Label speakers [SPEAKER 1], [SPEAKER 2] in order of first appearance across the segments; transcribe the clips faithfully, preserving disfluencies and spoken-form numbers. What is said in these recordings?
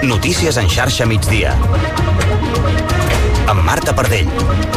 [SPEAKER 1] Notícies en xarxa migdia. Amb Marta Pardell.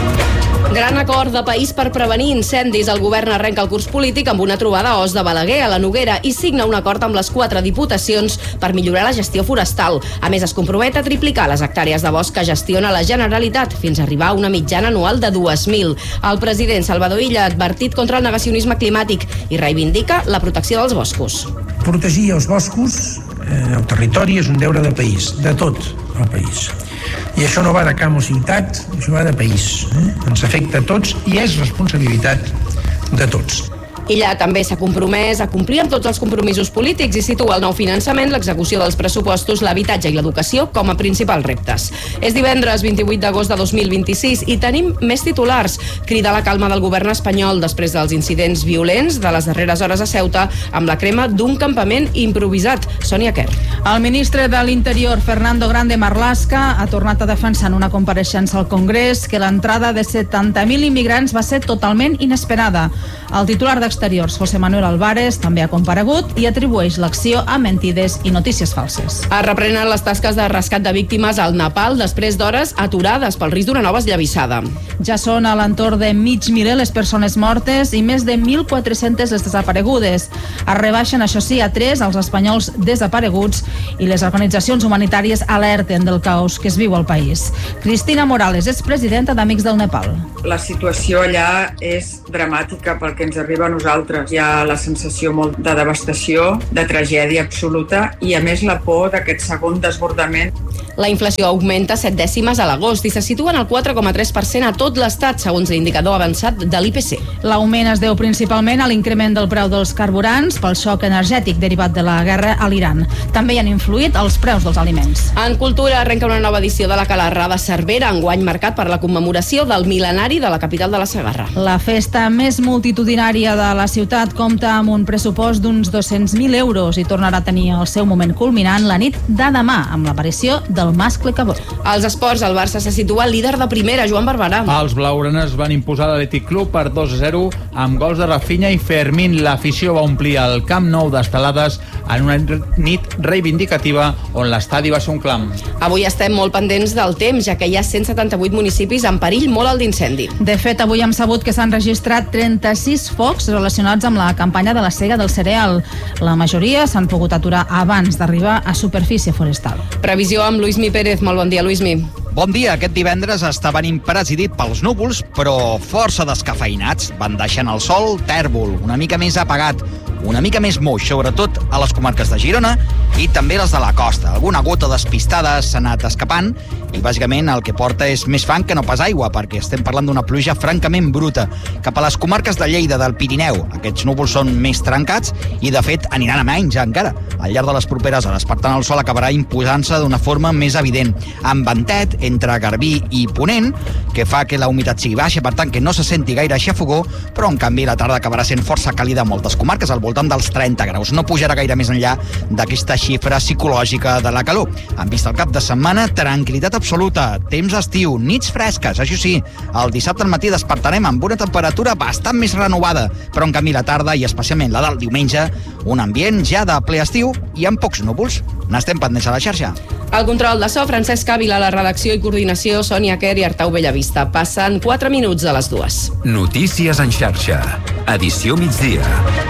[SPEAKER 2] Gran acord de país per prevenir incendis. El govern arrenca el curs polític amb una trobada a Os de Balaguer, a la Noguera, i signa un acord amb les quatre diputacions per millorar la gestió forestal. A més, es compromet a triplicar les hectàrees de bosc que gestiona la Generalitat, fins a arribar a una mitjana anual de dues mil. El president Salvador Illa ha advertit contra el negacionisme climàtic i reivindica la protecció dels boscos.
[SPEAKER 3] Protegir els boscos, eh, el territori, és un deure de país, de tot el país. I això no va de camp o ciutat, això va de país. Eh? Ens afecta a tots i és responsabilitat de tots.
[SPEAKER 2] Illa també s'ha compromès a complir amb tots els compromisos polítics i situa el nou finançament, l'execució dels pressupostos, l'habitatge i l'educació com a principals reptes. És divendres vint-i-vuit d'agost de dos mil vint-i-sis i tenim més titulars. Crida la calma del govern espanyol després dels incidents violents de les darreres hores a Ceuta amb la crema d'un campament improvisat. Sònia Quer.
[SPEAKER 4] El ministre de l'Interior, Fernando Grande Marlaska, ha tornat a defensar en una compareixença al Congrés que l'entrada de setanta mil immigrants va ser totalment inesperada. El titular d'Exteriors, José Manuel Álvarez, també ha comparegut i atribueix l'acció a mentides i notícies falses.
[SPEAKER 2] Es reprenen les tasques de rescat de víctimes al Nepal després d'hores aturades pel risc d'una nova esllavissada.
[SPEAKER 4] Ja són a l'entorn de mig miler les persones mortes i més de mil quatre-centes les desaparegudes. Es rebaixen, això sí, a tres els espanyols desapareguts i les organitzacions humanitàries alerten del caos que es viu al país. Cristina Morales és presidenta d'Amics del Nepal.
[SPEAKER 5] La situació allà és dramàtica pel que ens arriba a nosaltres. Hi ha la sensació molt de devastació, de tragèdia absoluta i a més la por d'aquest segon desbordament.
[SPEAKER 2] La inflació augmenta set dècimes a l'agost i se situa en el quatre coma tres per cent a tot l'estat, segons l'indicador avançat de l'I P C.
[SPEAKER 4] L'augment es deu principalment a l'increment del preu dels carburants pel xoc energètic derivat de la guerra a l'Iran. També hi han influït els preus dels aliments.
[SPEAKER 2] En cultura arrenca una nova edició de la Calarra de Cervera, enguany marcat per la commemoració del mil·lenari de la capital de la Segarra.
[SPEAKER 4] La festa més multitudinària de la ciutat compta amb un pressupost d'uns dos-cents mil euros i tornarà a tenir el seu moment culminant la nit de demà amb l'aparició del mascle Cabó.
[SPEAKER 2] Als esports, el Barça se situa líder de primera, Joan Barberà.
[SPEAKER 6] Els blaugranes van imposar l'Atlètic Club per dos a zero amb gols de Rafinha i Fermín. L'afició va omplir el Camp Nou d'estelades en una nit reivindicativa on l'estadi va ser un clam.
[SPEAKER 2] Avui estem molt pendents del temps, ja que hi ha cent setanta-vuit municipis en perill molt alt d'incendi.
[SPEAKER 4] De fet, avui hem sabut que s'han registrat trenta-sis focs relacionats amb la campanya de la sega del cereal. La majoria s'han pogut aturar abans d'arribar a superfície forestal.
[SPEAKER 2] Previsió amb Luismi Pérez. Molt bon dia, Luismi.
[SPEAKER 7] Bon dia. Aquest divendres està venint presidit pels núvols, però força descafeïnats. Van deixant el sol tèrbol, una mica més apagat, una mica més moix, sobretot a les comarques de Girona i també les de la costa. Alguna gota despistada s'ha anat escapant i bàsicament el que porta és més fang que no pas aigua, perquè estem parlant d'una pluja francament bruta. Cap a les comarques de Lleida, del Pirineu, aquests núvols són més trencats i de fet aniran a menys encara. Al llarg de les properes hores, per tant, el sol acabarà imposant-se d'una forma més evident, amb ventet entre Garbí i Ponent, que fa que la humitat sigui baixa, per tant que no se senti gaire xafogó, però en canvi la tarda acabarà sent força càlida a moltes comarques, al voltant dels trenta graus. No pujarà gaire més enllà d'aquesta xifra psicològica de la calor. En vista al cap de setmana, tranquil·litat absoluta, temps estiu, nits fresques. Això sí, el dissabte al matí despertarem amb una temperatura bastant més renovada, però en canvi la tarda, i especialment la del diumenge, un ambient ja de ple estiu i amb pocs núvols. N'estem pendents a la xarxa.
[SPEAKER 2] El control de so, Francesc Ávila, la redacció i coordinació, Sònia Quer i Artau Bellavista. Passen quatre minuts de les dues.
[SPEAKER 1] Notícies en xarxa. Edició migdia.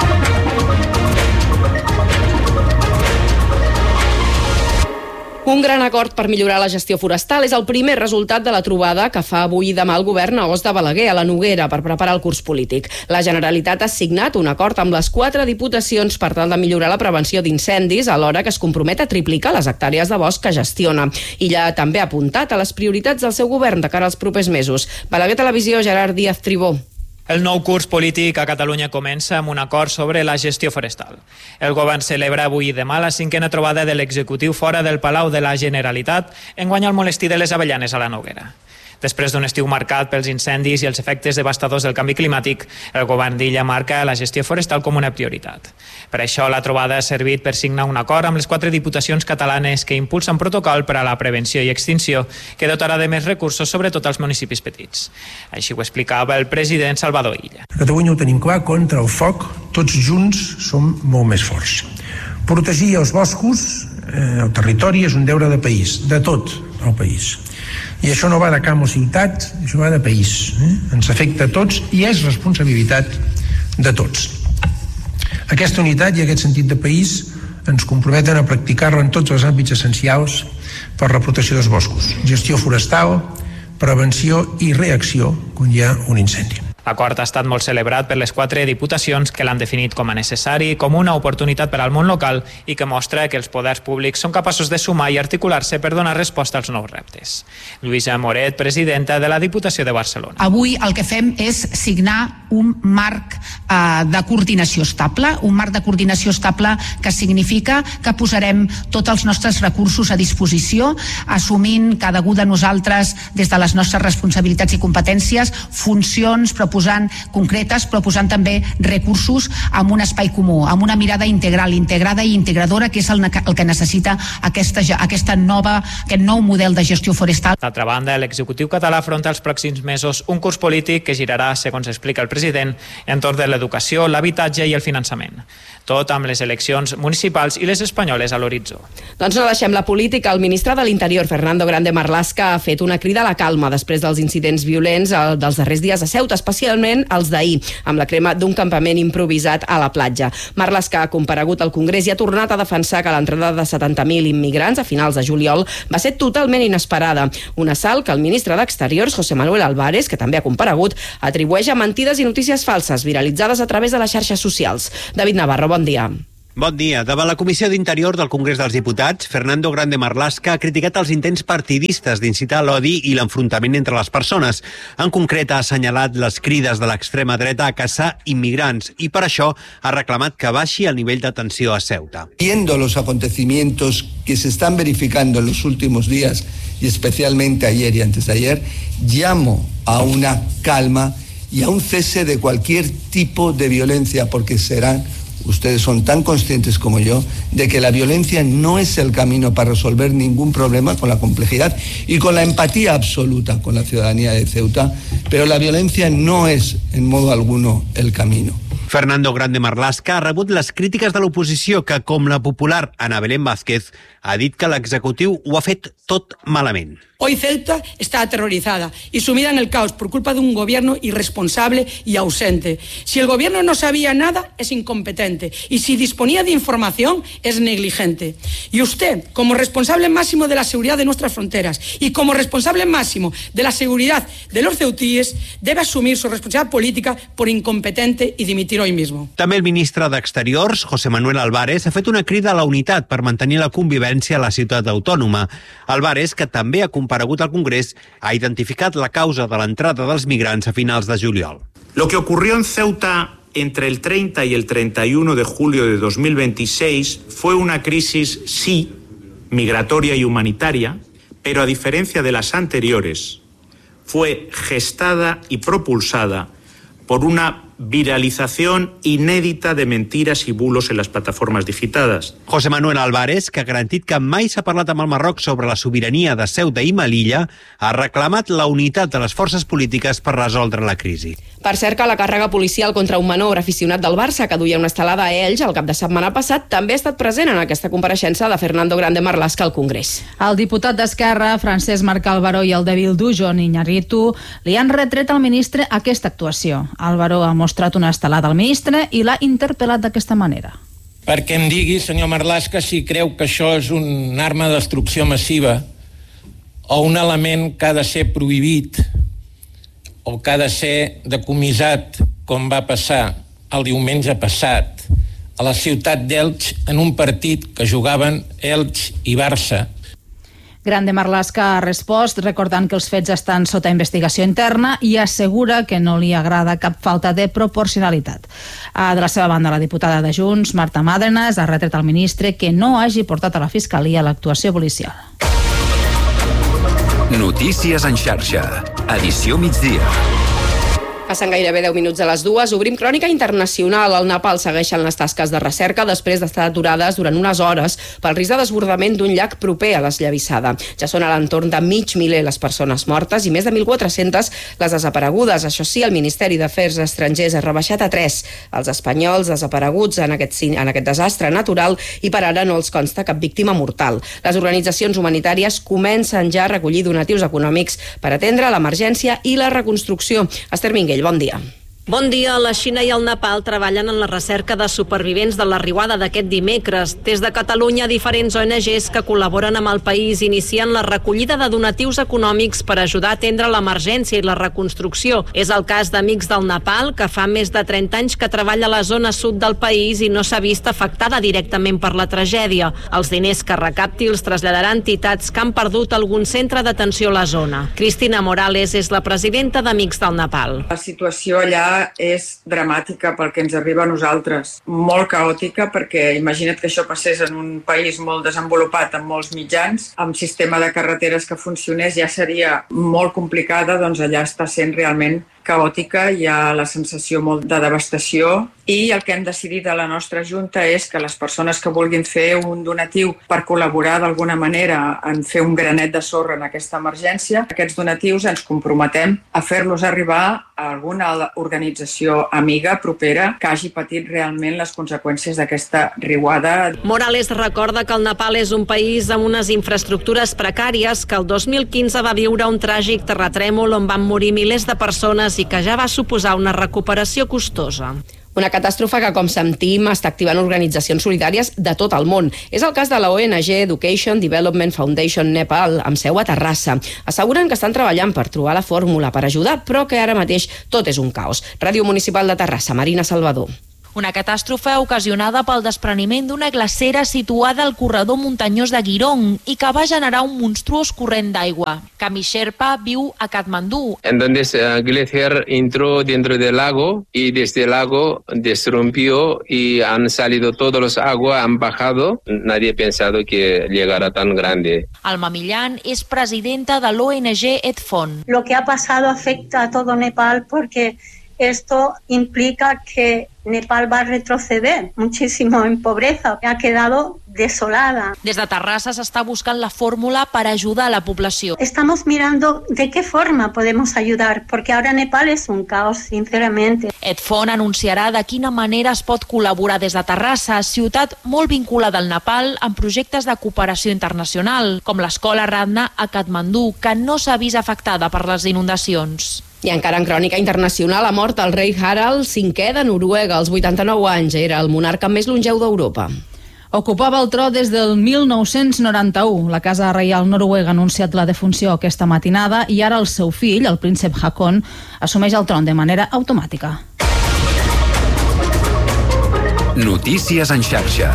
[SPEAKER 2] Un gran acord per millorar la gestió forestal és el primer resultat de la trobada que fa avui i demà el govern a Os de Balaguer, a la Noguera, per preparar el curs polític. La Generalitat ha signat un acord amb les quatre diputacions per tal de millorar la prevenció d'incendis, alhora que es compromet a triplicar les hectàrees de bosc que gestiona. Illa també ha apuntat a les prioritats del seu govern de cara als propers mesos. Balaguer Televisió, Gerard Díaz Tribó.
[SPEAKER 8] El nou curs polític a Catalunya comença amb un acord sobre la gestió forestal. El govern celebra avui i demà la cinquena trobada de l'executiu fora del Palau de la Generalitat, enguany al Molestí de les Avellanes a la Noguera. Després d'un estiu marcat pels incendis i els efectes devastadors del canvi climàtic, el govern d'Illa marca la gestió forestal com una prioritat. Per això, la trobada ha servit per signar un acord amb les quatre diputacions catalanes que impulsen protocol per a la prevenció i extinció que dotarà de més recursos, sobretot als municipis petits. Així ho explicava el president Salvador Illa.
[SPEAKER 3] A Catalunya ho tenim clar, contra el foc, tots junts som molt més forts. Protegir els boscos, eh, el territori és un deure de país, de tot el país. I això no va de camp o ciutat, això va de país. Eh? Ens afecta a tots i és responsabilitat de tots. Aquesta unitat i aquest sentit de país ens comprometen a practicar-la en tots els àmbits essencials per la protecció dels boscos, gestió forestal, prevenció i reacció quan hi ha un incendi.
[SPEAKER 8] L'acord ha estat molt celebrat per les quatre diputacions que l'han definit com a necessari, com una oportunitat per al món local i que mostra que els poders públics són capaços de sumar i articular-se per donar resposta als nous reptes. Lluïsa Moret, presidenta de la Diputació de Barcelona.
[SPEAKER 9] Avui el que fem és signar un marc eh, de coordinació estable, un marc de coordinació estable que significa que posarem tots els nostres recursos a disposició, assumint cada un de nosaltres des de les nostres responsabilitats i competències, funcions, proposant concretes, però posant també recursos amb un espai comú, amb una mirada integral, integrada i integradora, que és el, el que necessita aquesta, aquesta nova, aquest nou model de gestió forestal.
[SPEAKER 8] D'altra banda, l'executiu català afronta els pròxims mesos un curs polític que girarà, segons explica el president, entorn de l'educació, l'habitatge i el finançament. Tot amb les eleccions municipals i les espanyoles a l'horitzó.
[SPEAKER 2] Doncs no deixem la política. El ministre de l'Interior, Fernando Grande Marlaska, ha fet una crida a la calma després dels incidents violents dels darrers dies a Ceuta, especialment els d'ahir, amb la crema d'un campament improvisat a la platja. Marlaska ha comparegut al Congrés i ha tornat a defensar que l'entrada de setanta mil immigrants a finals de juliol va ser totalment inesperada. Un assalt que el ministre d'Exteriors, José Manuel Álvarez, que també ha comparegut, atribueix a mentides i notícies falses viralitzades a través de les xarxes socials. David Navarro, bon dia.
[SPEAKER 10] Bon dia. Davant la Comissió d'Interior del Congrés dels Diputats, Fernando Grande Marlaska ha criticat els intents partidistes d'incitar l'odi i l'enfrontament entre les persones. En concret, ha assenyalat les crides de l'extrema dreta a caçar immigrants i per això ha reclamat que baixi el nivell de tensió a Ceuta.
[SPEAKER 11] Viendo los acontecimientos que se están verificando en los últimos días y especialmente ayer y antes de ayer, llamo a una calma y a un cese de cualquier tipo de violencia, porque serán ustedes son tan conscientes como yo de que la violencia no es el camino para resolver ningún problema, con la complejidad y con la empatía absoluta con la ciudadanía de Ceuta, pero la violencia no es en modo alguno el camino.
[SPEAKER 10] Fernando Grande Marlaska ha rebut les crítiques de l'oposició que, com la popular Ana Belén Vázquez, ha dit que l'executiu ho ha fet tot malament.
[SPEAKER 12] Hoy Ceuta está aterrorizada y sumida en el caos por culpa de un gobierno irresponsable y ausente. Si el gobierno no sabía nada, es incompetente. Y si disponía de información, es negligente. Y usted, como responsable máximo de la seguridad de nuestras fronteras y como responsable máximo de la seguridad de los ceutíes, debe asumir su responsabilidad política por incompetente y dimitir hoy mismo.
[SPEAKER 10] També el ministre d'Exteriors, José Manuel Álvarez, ha fet una crida a la unitat per mantenir la convivència a la ciutat autònoma. Álvarez, que també ha comparegut al Congrés, ha identificat la causa de l'entrada dels migrants a finals de juliol.
[SPEAKER 13] Lo que ocurrió en Ceuta entre el treinta y el treinta y uno de julio de dos mil veintiséis fue una crisis, sí, migratoria y humanitaria, pero a diferencia de las anteriores, fue gestada y propulsada por una viralización inédita de mentiras y bulos en las plataformas digitades.
[SPEAKER 10] José Manuel Álvarez, que ha garantit que mai s'ha parlat amb el Marroc sobre la sobirania de Ceuta i Melilla, ha reclamat la unitat de les forces polítiques per resoldre la crisi.
[SPEAKER 2] Per cert, que la càrrega policial contra un menor aficionat del Barça que duia una estelada a Elx el cap de setmana passat també ha estat present en aquesta compareixença de Fernando Grande Marlaska al Congrés.
[SPEAKER 4] El diputat d'Esquerra, Francesc Marc Álvaro, i el de Bildu, Jon Iñárritu, li han retret al ministre aquesta actuació. Álvaro ha mostrat una estelada al ministre i l'ha interpel·lat d'aquesta manera.
[SPEAKER 14] Perquè em digui, senyor Marlaska, si creu que això és una arma de destrucció massiva o un element que ha de ser prohibit o que ha de ser decomissat, com va passar el diumenge passat a la ciutat d'Elx en un partit que jugaven Elx i Barça.
[SPEAKER 4] Grande Marlaska ha respost recordant que els fets estan sota investigació interna i assegura que no li agrada cap falta de proporcionalitat. De la seva banda, la diputada de Junts, Marta Madrenas, ha retret al ministre que no hagi portat a la Fiscalia l'actuació policial.
[SPEAKER 1] Notícies en xarxa. Edició migdia.
[SPEAKER 2] Passen gairebé deu minuts de les dues. Obrim crònica internacional. Al Nepal segueixen les tasques de recerca després d'estar aturades durant unes hores pel risc de desbordament d'un llac proper a l'esllavissada. Ja són a l'entorn de mig miler les persones mortes i més de mil quatre-centes les desaparegudes. Això sí, el Ministeri d'Afers Estrangers ha rebaixat a tres els espanyols desapareguts en aquest, en aquest desastre natural i per ara no els consta cap víctima mortal. Les organitzacions humanitàries comencen ja a recollir donatius econòmics per atendre l'emergència i la reconstrucció. Esther Minguell, bon dia.
[SPEAKER 15] Bon dia. La Xina i el Nepal treballen en la recerca de supervivents de la riuada d'aquest dimecres. Des de Catalunya, diferents O N Ges que col·laboren amb el país inicien la recollida de donatius econòmics per ajudar a atendre l'emergència i la reconstrucció. És el cas d'Amics del Nepal, que fa més de trenta anys que treballa a la zona sud del país i no s'ha vist afectada directament per la tragèdia. Els diners que recapti els traslladarà a entitats que han perdut algun centre d'atenció a la zona. Cristina Morales és la presidenta d'Amics del Nepal.
[SPEAKER 5] La situació allà és dramàtica pel que ens arriba a nosaltres. Molt caòtica, perquè imagina't que això passés en un país molt desenvolupat, amb molts mitjans, amb sistema de carreteres que funcionés, ja seria molt complicada, doncs allà està sent realment caòtica, hi ha la sensació molt de devastació i el que hem decidit a la nostra Junta és que les persones que vulguin fer un donatiu per col·laborar d'alguna manera en fer un granet de sorra en aquesta emergència, aquests donatius ens comprometem a fer-los arribar a alguna organització amiga propera que hagi patit realment les conseqüències d'aquesta riuada.
[SPEAKER 15] Morales recorda que el Nepal és un país amb unes infraestructures precàries, que el dos mil quinze va viure un tràgic terratrèmol on van morir milers de persones i que ja va suposar una recuperació costosa.
[SPEAKER 2] Una catàstrofe que, com sentim, està activant organitzacions solidàries de tot el món. És el cas de la O N G Education Development Foundation Nepal, amb seu a Terrassa. Asseguren que estan treballant per trobar la fórmula per ajudar, però que ara mateix tot és un caos. Ràdio Municipal de Terrassa, Marina Salvador.
[SPEAKER 16] Una catàstrofe ocasionada pel despreniment d'una glacera situada al corredor muntanyós de Girong i que va generar un monstruós corrent d'aigua. Cami Sherpa viu a Katmandú.
[SPEAKER 17] Entonces el glaciar entró dentro del lago y desde el lago desrompió y han salido todos los aguas, han bajado. Nadie ha pensado que llegara tan grande.
[SPEAKER 16] Alma Millán és presidenta de l'O N G Edfon.
[SPEAKER 18] Lo que ha pasado afecta a todo Nepal porque esto implica que Nepal va a retroceder muchísimo en pobreza. Ha quedado desolada.
[SPEAKER 16] Des de Terrassa s'està buscant la fórmula per ajudar a la població.
[SPEAKER 18] Estamos mirando de qué forma podemos ayudar, porque ahora Nepal es un caos, sinceramente.
[SPEAKER 16] Edfon anunciarà de quina manera es pot col·laborar des de Terrassa, ciutat molt vinculada al Nepal amb projectes de cooperació internacional, com l'escola Radna a Katmandú, que no s'ha vist afectada per les inundacions.
[SPEAKER 2] I encara en crònica internacional ha mort el rei Harald cinquè de Noruega als vuitanta-nou anys. Era el monarca més longeu d'Europa.
[SPEAKER 4] Ocupava el tro des del mil nou-cents noranta-u. La Casa Reial Noruega ha anunciat la defunció aquesta matinada i ara el seu fill, el príncep Haakon, assumeix el tron de manera automàtica.
[SPEAKER 1] Notícies en xarxa.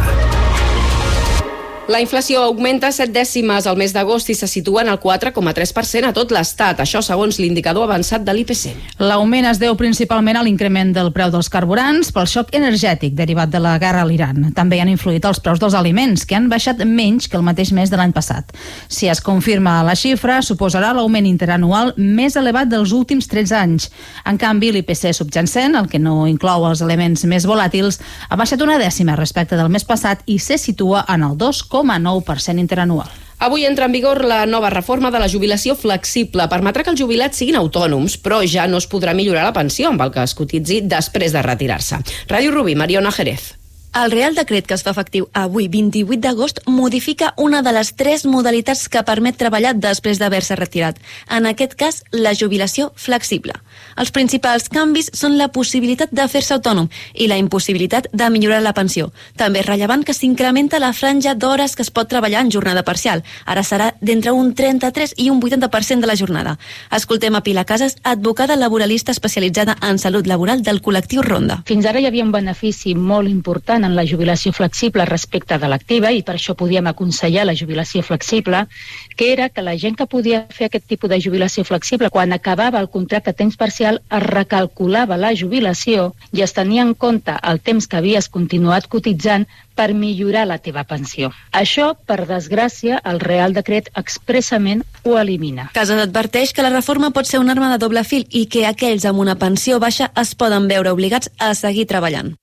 [SPEAKER 2] La inflació augmenta set dècimes al mes d'agost i se situa en el quatre coma tres per cent a tot l'Estat. Això segons l'indicador avançat de l'I P C.
[SPEAKER 4] L'augment es deu principalment a l'increment del preu dels carburants pel xoc energètic derivat de la guerra a l'Iran. També han influït els preus dels aliments, que han baixat menys que el mateix mes de l'any passat. Si es confirma la xifra, suposarà l'augment interanual més elevat dels últims tretze anys. En canvi, l'I P C subjacent, el que no inclou els elements més volàtils, ha baixat una dècima respecte del mes passat i se situa en el dos coma nou per cent interanual.
[SPEAKER 2] Avui entra en vigor la nova reforma de la jubilació flexible. Permetrà que els jubilats siguin autònoms, però ja no es podrà millorar la pensió amb el que es cotitzi després de retirar-se. Ràdio Rubí, Mariona Jerez.
[SPEAKER 19] El Real Decret que es fa efectiu avui, vint-i-vuit d'agost, modifica una de les tres modalitats que permet treballar després d'haver-se retirat. En aquest cas, la jubilació flexible. Els principals canvis són la possibilitat de fer-se autònom i la impossibilitat de millorar la pensió. També és rellevant que s'incrementa la franja d'hores que es pot treballar en jornada parcial. Ara serà d'entre un trenta-tres i un vuitanta per cent de la jornada. Escoltem a Pilar Casas, advocada laboralista especialitzada en salut laboral del col·lectiu Ronda.
[SPEAKER 20] Fins ara hi havia un benefici molt important demanen la jubilació flexible respecte de l'activa, i per això podíem aconsellar la jubilació flexible, que era que la gent que podia fer aquest tipus de jubilació flexible, quan acabava el contracte a temps parcial, es recalculava la jubilació i es tenia en compte el temps que havies continuat cotitzant per millorar la teva pensió. Això, per desgràcia, el Real Decret expressament ho elimina.
[SPEAKER 19] Casas adverteix que la reforma pot ser una arma de doble fil i que aquells amb una pensió baixa es poden veure obligats a seguir treballant.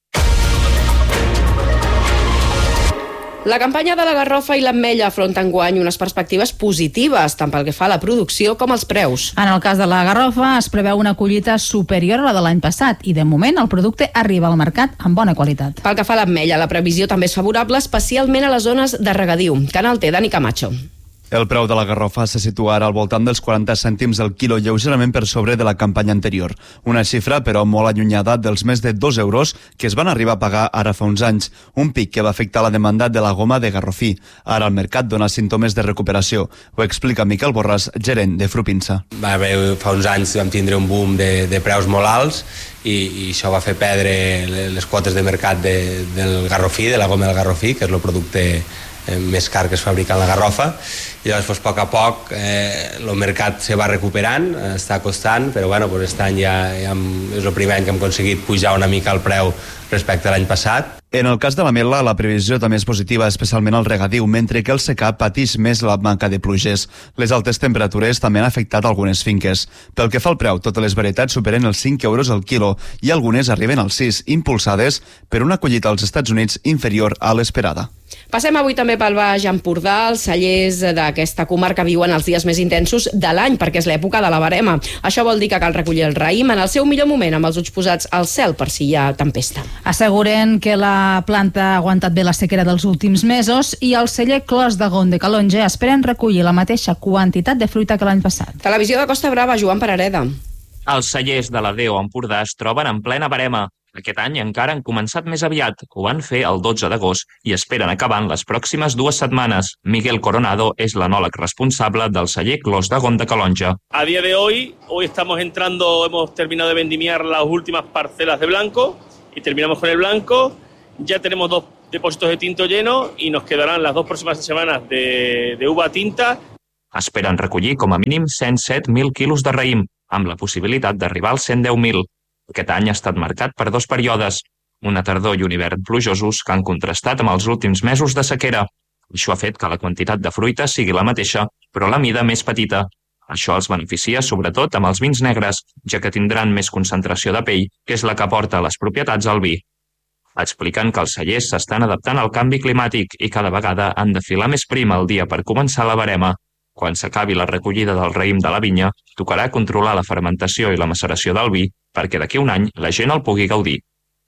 [SPEAKER 2] La campanya de la garrofa i l'ametlla afronta enguany unes perspectives positives, tant pel que fa a la producció com als preus.
[SPEAKER 4] En el cas de la garrofa es preveu una collita superior a la de l'any passat i de moment el producte arriba al mercat amb bona qualitat.
[SPEAKER 2] Pel que fa a l'ametlla, la previsió també és favorable, especialment a les zones de regadiu. Canal T, Dani Camacho.
[SPEAKER 21] El preu de la garrofa se situa ara al voltant dels quaranta cèntims el quilo, lleugerament per sobre de la campanya anterior. Una xifra, però, molt allunyada dels més de dos euros que es van arribar a pagar ara fa uns anys. Un pic que va afectar la demanda de la goma de garrofí. Ara el mercat dona símptomes de recuperació. Ho explica Miquel Borràs, gerent de Frupinsa.
[SPEAKER 22] Va haver, fa uns anys vam tindre un boom de, de preus molt alts i, i això va fer perdre les quotes de mercat de, del garrofí, de la goma del garrofí, que és el producte més car que es fabrica en la garrofa, i llavors a poc a poc eh, el mercat se va recuperant, eh, està costant, però bueno, pues aquest any ja, ja hem, és el primer any que hem aconseguit pujar una mica el preu respecte a l'any passat.
[SPEAKER 21] En el cas de la mel·la, la previsió també és positiva, especialment al regadiu, mentre que el secà pateix més la manca de pluges. Les altes temperatures també han afectat algunes finques. Pel que fa al preu, totes les varietats superen els cinc euros al quilo i algunes arriben als sis, impulsades per una collita als Estats Units inferior a l'esperada.
[SPEAKER 2] Passem avui també pel Baix Empordà. Els cellers d'aquesta comarca viuen els dies més intensos de l'any, perquè és l'època de la verema. Això vol dir que cal recollir el raïm en el seu millor moment, amb els ulls posats al cel per si hi ha tempesta.
[SPEAKER 4] Asseguren que la planta ha aguantat bé la sequera dels últims mesos i el celler Clos de Gont de Calonge esperen recollir la mateixa quantitat de fruita que l'any passat.
[SPEAKER 2] Televisió de Costa Brava, Joan Parareda.
[SPEAKER 23] Els cellers de la Déu Empordà es troben en plena verema. Aquest any encara han començat més aviat, ho van fer el dotze d'agost i esperen acabar en les pròximes dues setmanes. Miguel Coronado és l'enòleg responsable del celler Clos de Gont de Calonge.
[SPEAKER 24] A día de hoy, hoy estamos entrando, hemos terminado de vendimiar las últimas parcelas de blanco y terminamos con el blanco. Ya tenemos dos depósitos de tinto llenos y nos quedarán las dos próximas semanas de, de uva tinta.
[SPEAKER 23] Esperen recollir com a mínim cent set mil quilos de raïm, amb la possibilitat d'arribar als cent deu mil. Aquest any ha estat marcat per dos períodes, una tardor i un hivern plujosos que han contrastat amb els últims mesos de sequera. Això ha fet que la quantitat de fruita sigui la mateixa, però la mida més petita. Això els beneficia sobretot amb els vins negres, ja que tindran més concentració de pell, que és la que aporta les propietats al vi. Expliquen que els cellers s'estan adaptant al canvi climàtic i cada vegada han de filar més prim al dia per començar la verema. Quan s'acabi la recollida del raïm de la vinya, tocarà controlar la fermentació i la maceració del vi perquè d'aquí un any la gent el pugui gaudir.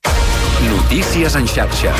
[SPEAKER 1] Notícies en xarxa.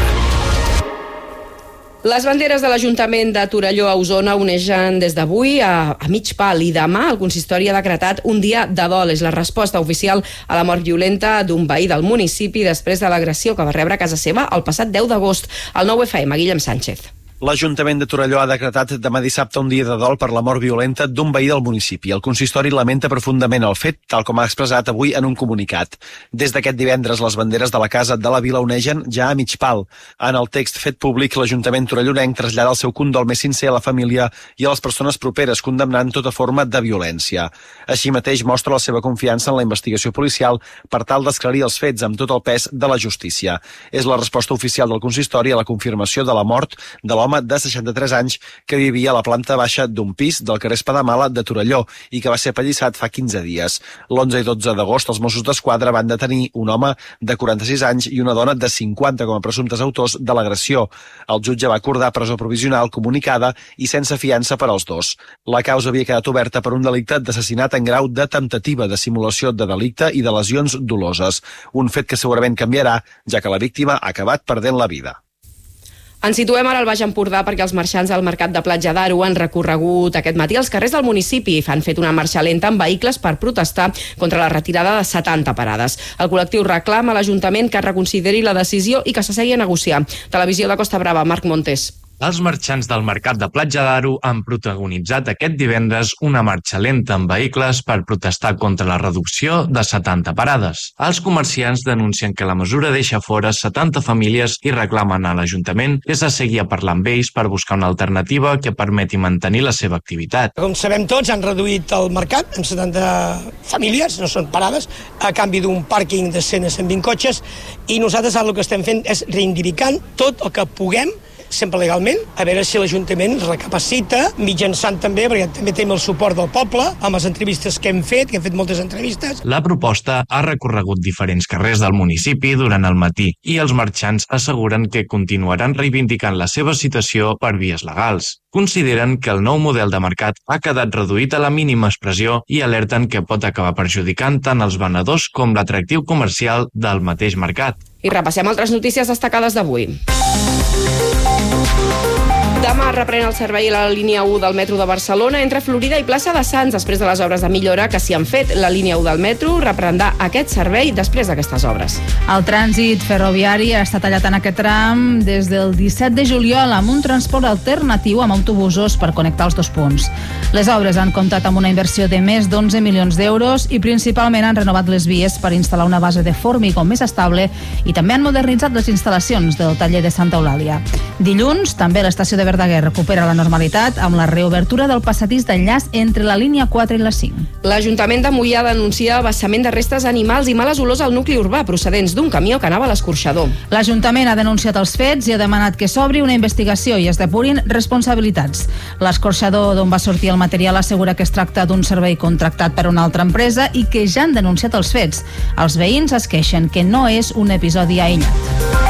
[SPEAKER 2] Les banderes de l'Ajuntament de Torelló a Osona onegen des d'avui a, a mig pal i demà el consistori ha decretat un dia de dol. És la resposta oficial a la mort violenta d'un veí del municipi després de l'agressió que va rebre a casa seva el passat deu d'agost. Al nou F M, Guillem Sánchez.
[SPEAKER 25] L'Ajuntament de Torelló ha decretat demà dissabte un dia de dol per la mort violenta d'un veí del municipi. El consistori lamenta profundament el fet, tal com ha expressat avui en un comunicat. Des d'aquest divendres, les banderes de la casa de la vila onegen ja a mig pal. En el text fet públic, l'Ajuntament torellonenc trasllada el seu condol més sincer a la família i a les persones properes, condemnant tota forma de violència. Així mateix mostra la seva confiança en la investigació policial per tal d'esclarir els fets amb tot el pes de la justícia. És la resposta oficial del consistori a la confirmació de la mort de l'home de seixanta-tres anys que vivia a la planta baixa d'un pis del carrer Espadamala de Torelló i que va ser apallissat fa quinze dies. l'onze i dotze d'agost els Mossos d'Esquadra van detenir un home de quaranta-sis anys i una dona de cinquanta com a presumptes autors de l'agressió. El jutge va acordar presó provisional comunicada i sense fiança per als dos. La causa havia quedat oberta per un delicte d'assassinat en grau de temptativa de simulació de delicte i de lesions doloses, un fet que segurament canviarà, ja que la víctima ha acabat perdent la vida.
[SPEAKER 2] Ens situem ara al Baix Empordà perquè els marxants del mercat de Platja d'Aro han recorregut aquest matí als carrers del municipi i han fet una marxa lenta amb vehicles per protestar contra la retirada de setanta parades. El col·lectiu reclama a l'Ajuntament que reconsideri la decisió i que s'assegui a negociar. Televisió de Costa Brava, Marc Montes.
[SPEAKER 3] Els marxants del mercat de Platja d'Aro han protagonitzat aquest divendres una marxa lenta amb vehicles per protestar contra la reducció de setanta parades. Els comerciants denuncien que la mesura deixa fora setanta famílies i reclamen a l'Ajuntament que s'ha de seguir parlant amb ells per buscar una alternativa que permeti mantenir la seva activitat.
[SPEAKER 6] Com sabem tots, han reduït el mercat amb setanta famílies, no són parades, a canvi d'un pàrquing de cent a cent vint cotxes, i nosaltres el que estem fent és reivindicant tot el que puguem, sempre legalment, a veure si l'Ajuntament recapacita, mitjançant també, perquè també tenim el suport del poble, amb les entrevistes que hem fet, que hem fet moltes entrevistes.
[SPEAKER 3] La proposta ha recorregut diferents carrers del municipi durant el matí i els marxants asseguren que continuaran reivindicant la seva situació per vies legals. Consideren que el nou model de mercat ha quedat reduït a la mínima expressió i alerten que pot acabar perjudicant tant els venedors com l'atractiu comercial del mateix mercat.
[SPEAKER 2] I repassem altres notícies destacades d'avui. Demà reprèn el servei a la línia u del metro de Barcelona entre Florida i plaça de Sants després de les obres de millora que s'hi han fet. La línia u del metro reprendrà aquest servei després d'aquestes obres.
[SPEAKER 4] El trànsit ferroviari està tallat en aquest tram des del disset de juliol amb un transport alternatiu amb autobusos per connectar els dos punts. Les obres han comptat amb una inversió de més d'onze milions d'euros i principalment han renovat les vies per instal·lar una base de formigó més estable i també han modernitzat les instal·lacions del taller de Santa Eulàlia. Dilluns, també l'estació de Verdaguer recupera la normalitat amb la reobertura del passadís d'enllaç entre la línia quatre i la cinc.
[SPEAKER 2] L'Ajuntament de Moià denuncia vessament de restes animals i males olors al nucli urbà procedents d'un camió que anava a l'escorxador.
[SPEAKER 4] L'Ajuntament ha denunciat els fets i ha demanat que s'obri una investigació i es depurin responsabilitats. L'escorxador d'on va sortir el material assegura que es tracta d'un servei contractat per una altra empresa i que ja han denunciat els fets. Els veïns es queixen que no és un episodi aïllat.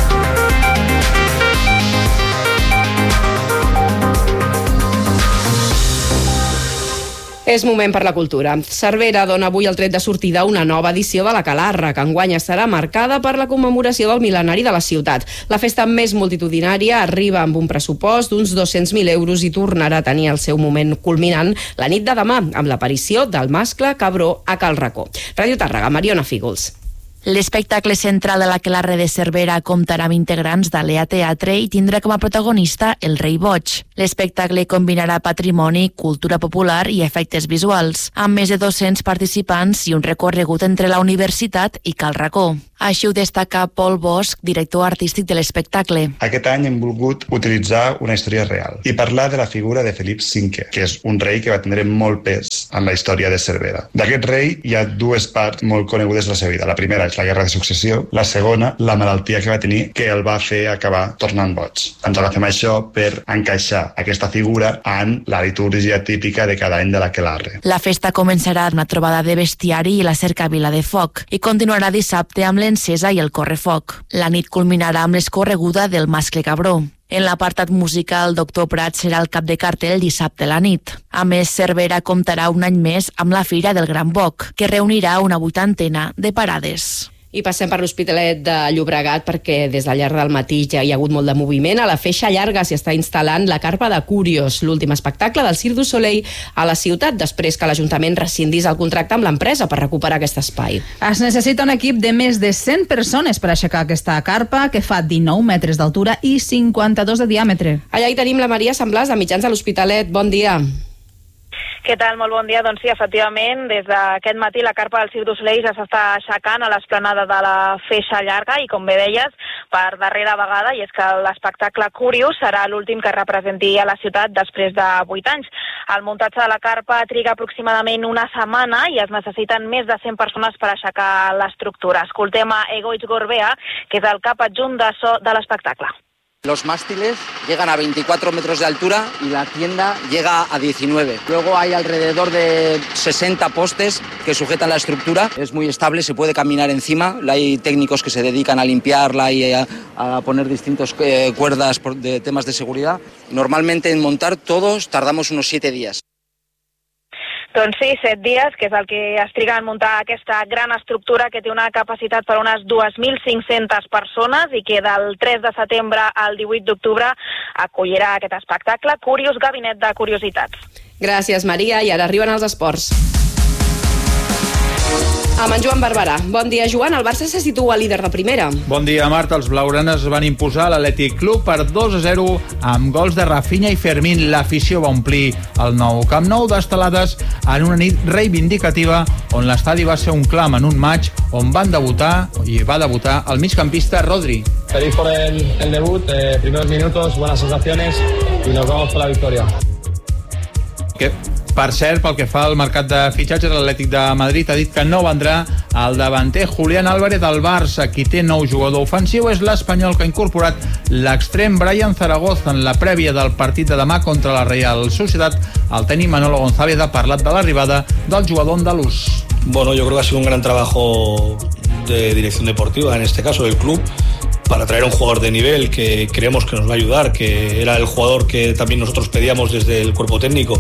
[SPEAKER 2] És moment per la cultura. Cervera dona avui el tret de sortida a una nova edició de la Calarra, que enguany estarà marcada per la commemoració del mil·lenari de la ciutat. La festa més multitudinària arriba amb un pressupost d'uns dos-cents mil euros i tornarà a tenir el seu moment culminant la nit de demà, amb l'aparició del mascle cabró a Cal Racó. Ràdio Tàrrega, Mariona Fígols.
[SPEAKER 16] L'espectacle central de l'Aquelarre de Cervera comptarà amb integrants d'Alea Teatre i tindrà com a protagonista el Rei Boig. L'espectacle combinarà patrimoni, cultura popular i efectes visuals, amb més de dos-cents participants i un recorregut entre la universitat i Cal Racó. Així ho destaca Pol Bosch, director artístic de l'espectacle.
[SPEAKER 7] Aquest any hem volgut utilitzar una història real i parlar de la figura de Felip cinquè, que és un rei que va tindre molt pes en la història de Cervera. D'aquest rei hi ha dues parts molt conegudes de la seva vida. La primera és la Guerra de Successió, la segona, la malaltia que va tenir que el va fer acabar tornant boig. Ens agafem això per encaixar aquesta figura en la litúrgia típica de cada any de l'Aquelarre.
[SPEAKER 16] La festa començarà amb una trobada de bestiari i la cercavila de foc i continuarà dissabte amb l'encesa i el correfoc. La nit culminarà amb l'escorreguda del mascle cabró. En l'apartat musical, el doctor Prat serà el cap de cartell dissabte a la nit. A més, Cervera comptarà un any més amb la Fira del Gran Boc, que reunirà una vuitantena de parades.
[SPEAKER 2] I passem per l'Hospitalet de Llobregat perquè des del llarg del matí ja hi ha hagut molt de moviment. A la Feixa Llarga s'hi està instal·lant la Carpa de Curios, l'últim espectacle del Cirque du Soleil a la ciutat, després que l'Ajuntament rescindís el contracte amb l'empresa per recuperar aquest espai.
[SPEAKER 4] Es necessita un equip de més de cent persones per aixecar aquesta carpa, que fa dinou metres d'altura i cinquanta-dos de diàmetre.
[SPEAKER 2] Allà hi tenim la Maria Samblàs, de Mitjans de l'Hospitalet. Bon dia.
[SPEAKER 8] Què tal? Molt bon dia. Doncs sí, efectivament, des d'aquest matí la carpa del Cirque du Soleil ja s'està aixecant a l'esplanada de la Feixa Llarga i, com bé deies, per darrera vegada, i és que l'espectacle Curious serà l'últim que representi a la ciutat després de vuit anys. El muntatge de la carpa triga aproximadament una setmana i es necessiten més de cent persones per aixecar l'estructura. Escoltem a Egoitz Gorbea, que és el cap adjunt de so de l'espectacle.
[SPEAKER 9] Los mástiles llegan a veinticuatro metros de altura y la tienda llega a diecinueve. Luego hay alrededor de sesenta postes que sujetan la estructura. Es muy estable, se puede caminar encima. Hay técnicos que se dedican a limpiarla y a, a poner distintas eh, cuerdas por, de temas de seguridad. Normalmente en montar todos tardamos unos siete días.
[SPEAKER 8] Doncs sí, set dies, que és el que es triga en muntar aquesta gran estructura que té una capacitat per a unes dos mil cinc-centes persones i que del tres de setembre al divuit d'octubre acollirà aquest espectacle Curious, Gabinet de Curiositats.
[SPEAKER 2] Gràcies, Maria, i ara arriben els esports. Amb en Joan Barberà. Bon dia, Joan. El Barça se situa líder de primera.
[SPEAKER 10] Bon dia, Marta. Els blaugranes van imposar l'Atlètic Club per dos a zero amb gols de Rafinha i Fermín. L'afició va omplir el nou Camp Nou d'estelades en una nit reivindicativa on l'estadi va ser un clam en un maig on van debutar i va debutar el migcampista Rodri.
[SPEAKER 11] Feliz por el, el debut, eh, primeros minutos, buenas sensaciones y nos vamos por la victoria.
[SPEAKER 10] Que, per cert, pel que fa al mercat de fitxatges, l'Atlètic de Madrid ha dit que no vendrà el davanter Julián Álvarez del Barça. Qui té nou jugador ofensiu és l'espanyol que ha incorporat l'extrem Brian Zaragoza en la prèvia del partit de demà contra la Real Sociedad. El tècnic Manolo González ha parlat de l'arribada del jugador andalús.
[SPEAKER 12] Bueno, yo creo que ha sido un gran trabajo de dirección deportiva, en este caso del club, para traer a un jugador de nivel que creemos que nos va a ayudar, que era el jugador que también nosotros pedíamos desde el cuerpo técnico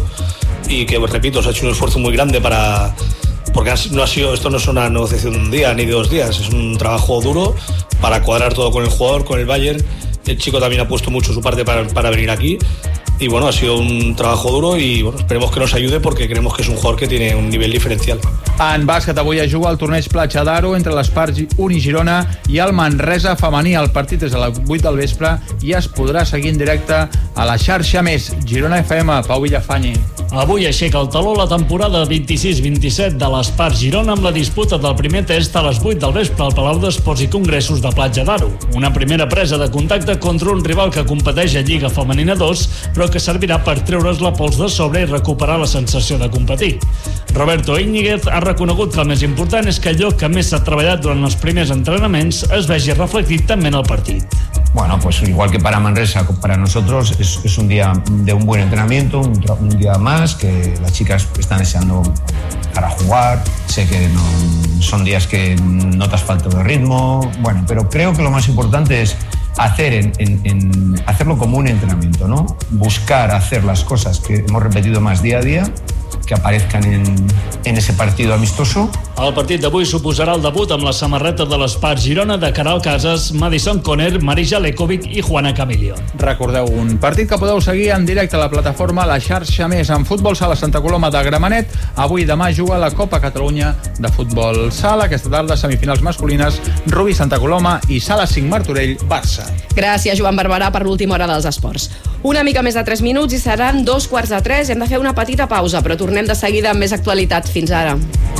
[SPEAKER 12] y que, repito, se ha hecho un esfuerzo muy grande para... porque no ha sido, esto no es una negociación de un día ni de dos días, es un trabajo duro para cuadrar todo con el jugador, con el Bayern. El chico también ha puesto mucho su parte para, para venir aquí. Y bueno, ha sido un trabajo duro y bueno, esperemos que nos ayude porque creemos que es un jugador que tiene un nivel diferencial.
[SPEAKER 10] En bàsquet avui es juga el torneig Platja d'Aro entre l'Espart Uni Girona i el Manresa femení. El partit és a les vuit del vespre i es podrà seguir en directe a la xarxa Més. Girona F M, Pau Villafañe.
[SPEAKER 13] Avui aixeca el taló la temporada vint-i-sis vint-i-set de l'Espart Girona amb la disputa del primer test a les vuit del vespre al Palau d'Esports i Congressos de Platja d'Aro. Una primera presa de contacte contra un rival que competeix a Lliga Femenina dos, però que servirà per treure's la pols de sobre i recuperar la sensació de competir. Roberto Íñiguez ha reconegut que el més important és que allò que més s'ha treballat durant els primers entrenaments es vegi reflectit també en el partit.
[SPEAKER 14] Bueno, pues igual que para Manresa, para nosotros es, es un día de un buen entrenamiento, un, un día más, que las chicas están deseando para jugar. Sé que no, son días que notas falta de ritmo, bueno, pero creo que lo más importante es hacer en, en, en, hacerlo como un entrenamiento, ¿no? Buscar hacer las cosas que hemos repetido más día a día, que aparezcan en, en ese partido amistoso.
[SPEAKER 13] El partit d'avui suposarà el debut amb la samarreta de l'Espart Girona de Caral Casas, Madison Conner, Marija Lekovic i Juana Camillo.
[SPEAKER 10] Recordeu, un partit que podeu seguir en directe a la plataforma La Xarxa Més. En futbol sala Santa Coloma de Gramenet, avui i demà juga la Copa Catalunya de Futbol Sala. Aquesta tarda, semifinals masculines, Rubí Santa Coloma i Sala cinc Martorell, Barça.
[SPEAKER 2] Gràcies, Joan Barberà, per l'última hora dels esports. Una mica més de tres minuts i seran dos quarts de tres. Hem de fer una petita pausa, però tornem de seguida amb més actualitat. Fins ara.